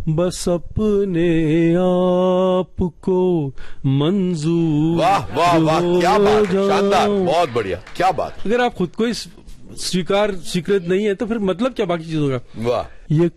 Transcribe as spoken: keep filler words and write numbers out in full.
बस अपने आप को मंजूर। वाह वाह वाह, क्या बात है, शानदार, बहुत बढ़िया, क्या बात। अगर आप खुद को इस स्वीकार स्वीकृत नहीं है तो फिर मतलब क्या बाकी चीजों का। वाह। ये